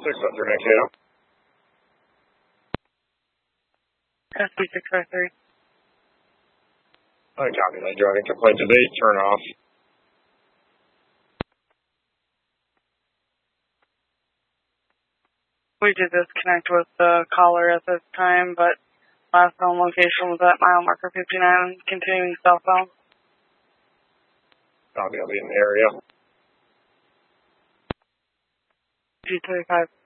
600 Mankato. SB653. I copy that. Driving complaint to date. Turn off. We did disconnect with the caller at this time, but last known location was at mile marker 59, continuing southbound. Copy, I'll be in the area. G35.